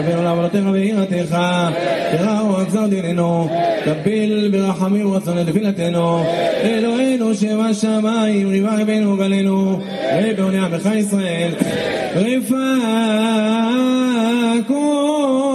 תבינו לעבודתך ויראתך, תראו אכזר דיננו, תפיל ברחמים ורצון לתפילתנו, אלוהינו שבשמיים, ריבה רבנו וגלנו, רבי עוני עמך ישראל, רפא כל